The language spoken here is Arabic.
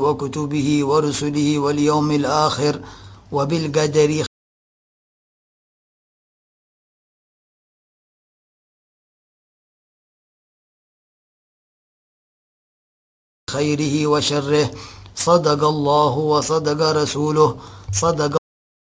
وكتبه ورسله واليوم الآخر وبالقدر خيره وشره. صدق الله وصدق رسوله. صدق